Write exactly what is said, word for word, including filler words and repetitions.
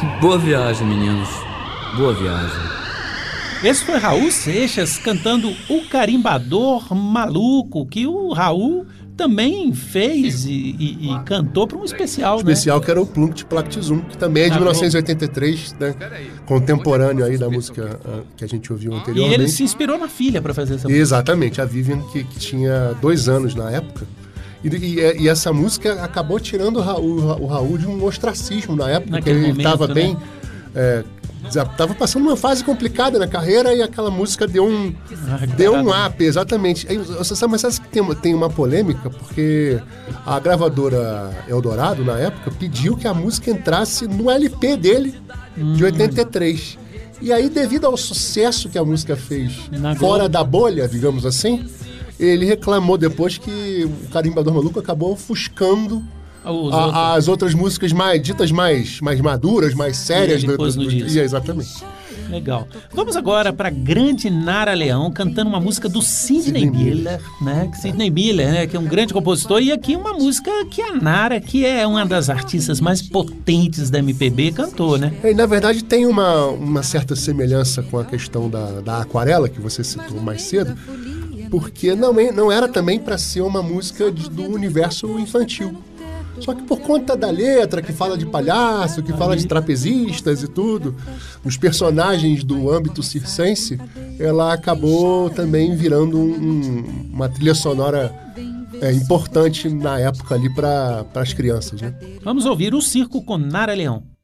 Boa viagem, meninos. Boa viagem. Esse foi Raul Seixas cantando O Carimbador Maluco, que o Raul também fez e, e, e cantou para um especial, especial, né? que era o Plunct Plact Zum, que também é de Ah, mil novecentos e oitenta e três, né? Contemporâneo aí da música uh, que a gente ouviu E anteriormente. ele se inspirou na filha para fazer essa música. Exatamente, a Vivian, que, que tinha dois anos na época. E, e, e essa música acabou tirando o Raul, o Raul de um ostracismo na época, porque ele estava bem... Né? É, estava passando uma fase complicada na carreira e aquela música deu um Ah, deu um up, exatamente. Aí, você sabe, mas sabe que tem uma, tem uma polêmica, porque a gravadora Eldorado, na época, pediu que a música entrasse no L P dele, hum. de oitenta e três. E aí, devido ao sucesso que a música fez na fora Globo. da bolha, digamos assim, ele reclamou depois que o Carimbador Maluco acabou ofuscando A, as outras músicas mais ditas mais, mais maduras, mais sérias do, do, do disco. Exatamente. Legal. Vamos agora para grande Nara Leão cantando uma música do Sidney Miller, né? Sidney Miller, né? Que é um grande compositor, e aqui uma música que a Nara, que é uma das artistas mais potentes da M P B, cantou, né? E, na verdade, tem uma, uma certa semelhança com a questão da, da Aquarela, que você citou mais cedo, porque não, não era também para ser uma música de, do universo infantil. Só que por conta da letra, que fala de palhaço, que fala de trapezistas e tudo, os personagens do âmbito circense, ela acabou também virando um, uma trilha sonora é, importante na época ali para as crianças, né? Vamos ouvir o circo com Nara Leão.